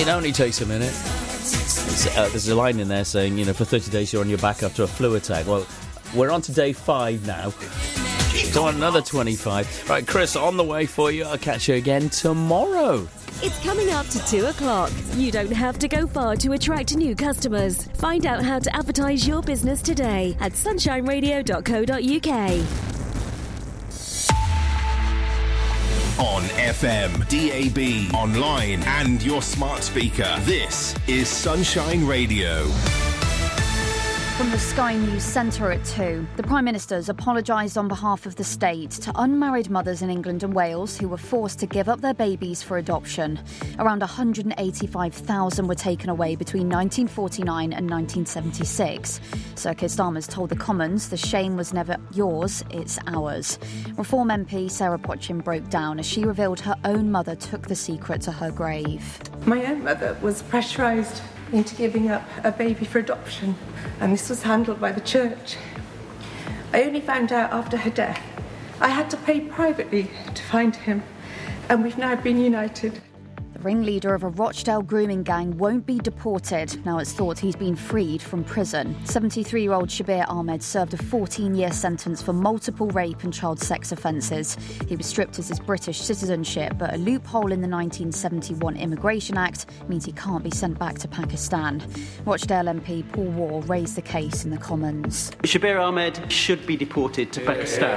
It only takes a minute. There's a line in there saying, you know, for 30 days you're on your back after a flu attack. Well, we're on to day 5 now. So another 25. Right, Chris, on the way for you. I'll catch you again tomorrow. It's coming up to 2 o'clock. You don't have to go far to attract new customers. Find out how to advertise your business today at sunshineradio.co.uk. On FM, DAB, online and your smart speaker. This is Sunshine Radio. From the Sky News Centre at 2, the Prime Minister's apologised on behalf of the state to unmarried mothers in England and Wales who were forced to give up their babies for adoption. Around 185,000 were taken away between 1949 and 1976. Sir Keir Starmer's told the Commons the shame was never yours, it's ours. Reform MP Sarah Potchin broke down as she revealed her own mother took the secret to her grave. My own mother was pressurised into giving up a baby for adoption, and this was handled by the church. I only found out after her death. I had to pay privately to find him, and we've now been united. The ringleader of a Rochdale grooming gang won't be deported. Now it's thought he's been freed from prison. 73-year-old Shabir Ahmed served a 14-year sentence for multiple rape and child sex offences. He was stripped of his British citizenship, but a loophole in the 1971 Immigration Act means he can't be sent back to Pakistan. Rochdale MP Paul Wall raised the case in the Commons. Shabir Ahmed should be deported to Pakistan.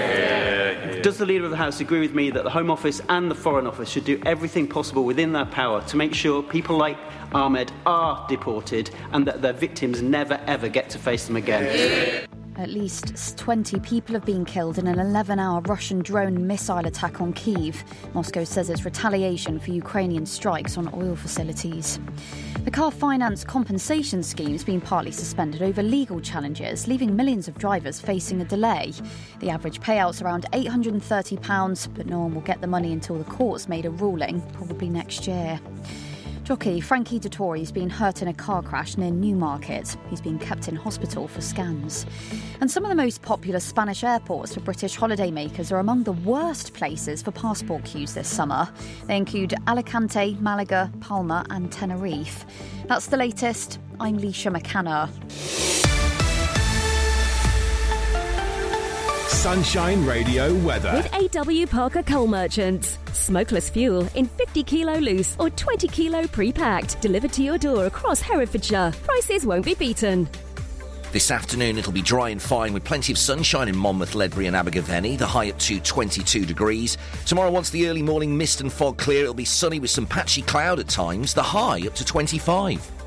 Does the Leader of the House agree with me that the Home Office and the Foreign Office should do everything possible within their power to make sure people like Ahmed are deported and that their victims never ever get to face them again? At least 20 people have been killed in an 11-hour Russian drone missile attack on Kyiv. Moscow says it's retaliation for Ukrainian strikes on oil facilities. The car finance compensation scheme has been partly suspended over legal challenges, leaving millions of drivers facing a delay. The average payout's around £830, but no one will get the money until the court's made a ruling, probably next year. Jockey Frankie Dettori's been hurt in a car crash near Newmarket. He's been kept in hospital for scans. And some of the most popular Spanish airports for British holidaymakers are among the worst places for passport queues this summer. They include Alicante, Malaga, Palma and Tenerife. That's the latest. I'm Leisha McCanna. Sunshine Radio weather. With AW Parker Coal Merchants. Smokeless fuel in 50 kilo loose or 20 kilo pre-packed. Delivered to your door across Herefordshire. Prices won't be beaten. This afternoon it'll be dry and fine with plenty of sunshine in Monmouth, Ledbury and Abergavenny, the high up to 22 degrees. Tomorrow, once the early morning mist and fog clear, it'll be sunny with some patchy cloud at times, the high up to 25.